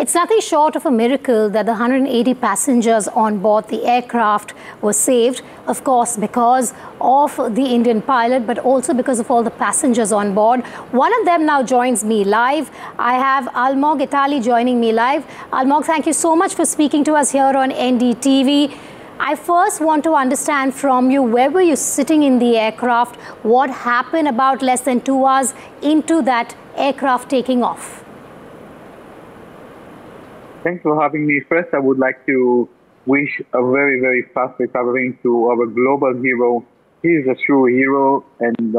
It's nothing short of a miracle that the 180 passengers on board the aircraft were saved, of course, because of the Indian pilot, but also because of all the passengers on board. One of them now joins me live. I have Almog Itali joining me live. Almog, thank you so much for speaking to us here on NDTV. I first want to understand from you, where were you sitting in the aircraft? What happened about less than 2 hours into that aircraft taking off? Thanks for having me. First, I would like to wish a very, very fast recovery to our global hero. He is a true hero, and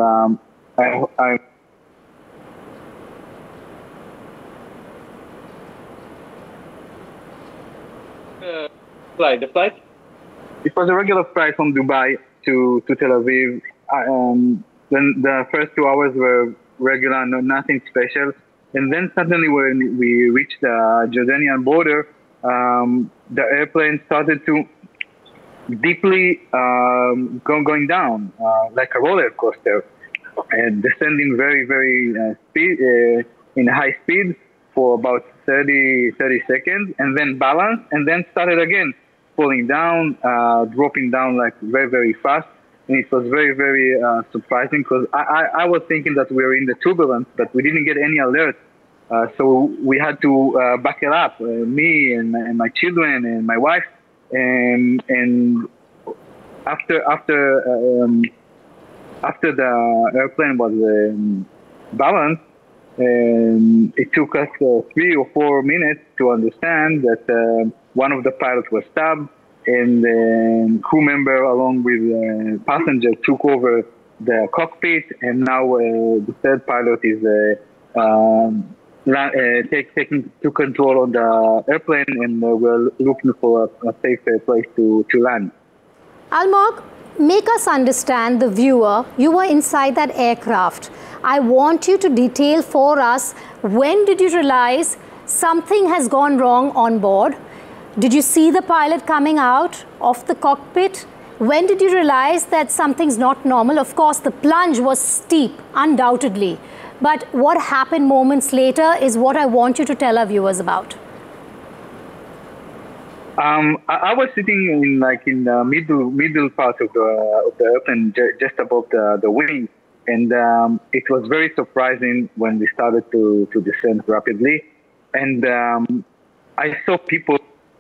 The flight? It was a regular flight from Dubai to Tel Aviv. Then the first 2 hours were regular, nothing special. And then suddenly when we reached the Jordanian border, the airplane started to deeply going down, like a roller coaster, and descending very, very in high speed for about 30 seconds, and then balanced, and then started again, falling down, dropping down like very, very fast. And it was very, very surprising, because I was thinking that we were in the turbulence, but we didn't get any alert. So we had to back it up, me and my children and my wife. And after the airplane was balanced, it took us 3 or 4 minutes to understand that one of the pilots was stabbed, and the crew member along with passengers took over the cockpit, and now the third pilot is taking control of the airplane, and we're looking for a safe place to land. Almog, make us understand, the viewer, you were inside that aircraft. I want you to detail for us, when did you realize something has gone wrong on board? Did you see the pilot coming out of the cockpit? When did you realize that something's not normal? Of course, the plunge was steep, undoubtedly. But what happened moments later is what I want you to tell our viewers about. I was sitting in the middle part of the airplane, just above the wing, and it was very surprising when we started to descend rapidly, and I saw people.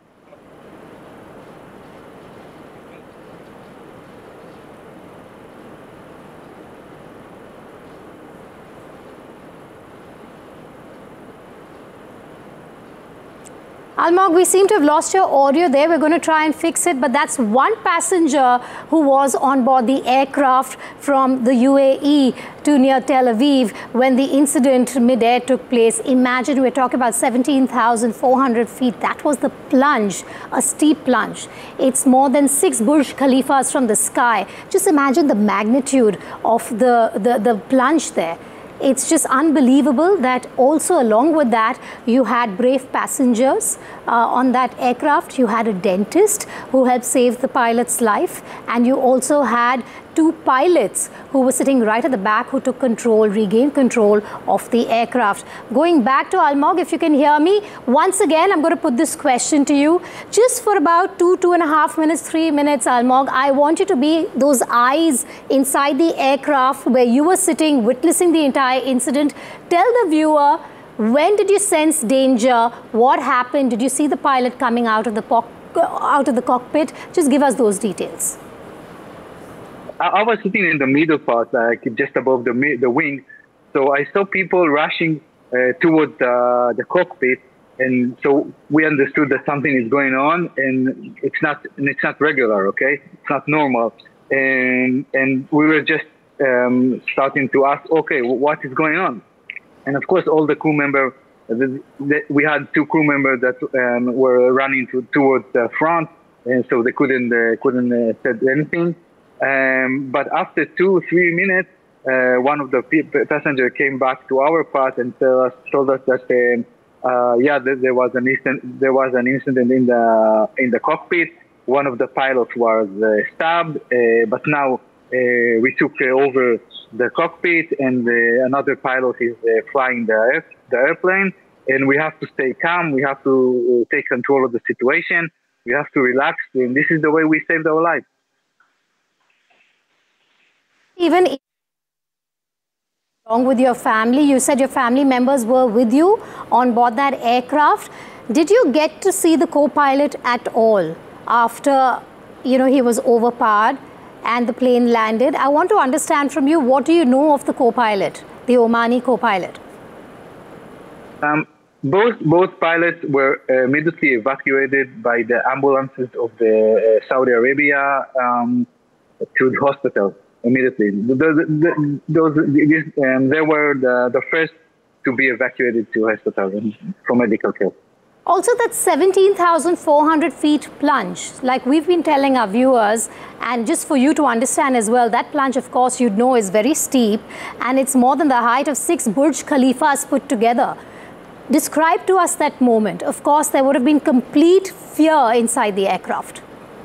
Almog, we seem to have lost your audio there. We're going to try and fix it, but that's one passenger who was on board the aircraft from the UAE to near Tel Aviv when the incident mid-air took place. Imagine, we're talking about 17,400 feet. That was the plunge, a steep plunge. It's more than 6 Burj Khalifas from the sky. Just imagine the magnitude of the plunge there. It's just unbelievable that also along with that, you had brave passengers on that aircraft. You had a dentist who helped save the pilot's life. And you also had 2 pilots who were sitting right at the back who took control, regained control of the aircraft. Going back to Almog, if you can hear me, once again, I'm going to put this question to you. Just for about 2.5 minutes, 3 minutes, Almog, I want you to be those eyes inside the aircraft where you were sitting, witnessing the entire incident. Tell the viewer, when did you sense danger? What happened? Did you see the pilot coming out of the cockpit? Just give us those details. I was sitting in the middle part, like just above the wing. So I saw people rushing towards the cockpit, and so we understood that something is going on, and it's not regular, okay? It's not normal, and we were just starting to ask, okay, what is going on? And of course, all the crew members, we had 2 crew members that were running towards the front, and so they couldn't say anything. But after 2-3 minutes, one of the passengers came back to our part and told us that there was an incident in the cockpit. One of the pilots was stabbed, but now we took over the cockpit, and another pilot is flying the airplane. and we have to stay calm. We have to take control of the situation. We have to relax, and this is the way we saved our lives. Even along with your family, you said your family members were with you on board that aircraft. Did you get to see the co-pilot at all after, he was overpowered and the plane landed? I want to understand from you, what do you know of the co-pilot, the Omani co-pilot? Both pilots were immediately evacuated by the ambulances of the Saudi Arabia to the hospital immediately. They were the first to be evacuated to hospital for medical care. Also, that 17,400 feet plunge, like we've been telling our viewers, and just for you to understand as well, that plunge, of course, you'd know is very steep, and it's more than the height of 6 Burj Khalifas put together. Describe to us that moment. Of course, there would have been complete fear inside the aircraft.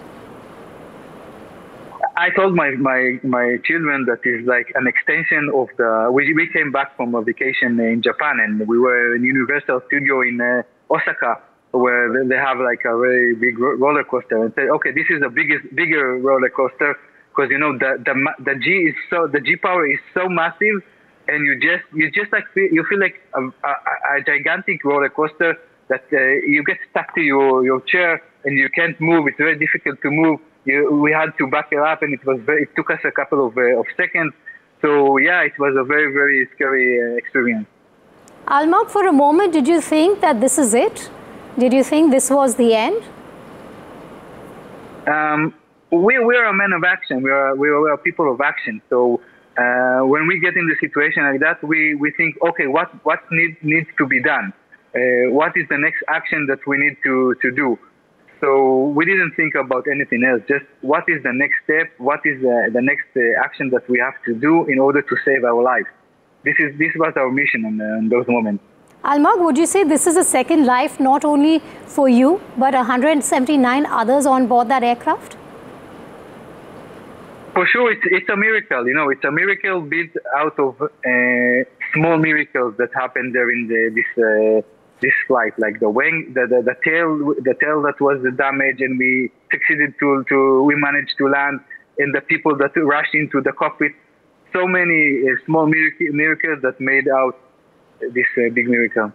I told my children that is like an extension of the. We came back from a vacation in Japan, and we were in Universal Studio in Osaka, where they have like a very big roller coaster, and say, okay, this is the bigger roller coaster, because the G power is so massive, and you feel like a gigantic roller coaster that you get stuck to your chair and you can't move. It's very difficult to move. We had to back it up, and it took us a couple of seconds. So yeah, it was a very, very scary experience. Almog, for a moment, did you think that this is it? Did you think this was the end? We're a man of action. We are people of action. So when we get in the situation like that, we think, okay, what needs to be done? What is the next action that we need to do? So we didn't think about anything else. Just what is the next step? What is the next action that we have to do in order to save our lives? This was our mission in those moments. Almog, would you say this is a second life, not only for you, but 179 others on board that aircraft? For sure, it's a miracle. It's a miracle built out of small miracles that happened during this flight, like the wing, the tail that was damaged, and we succeeded we managed to land, and the people that rushed into the cockpit. So many small miracles that made out this big miracle.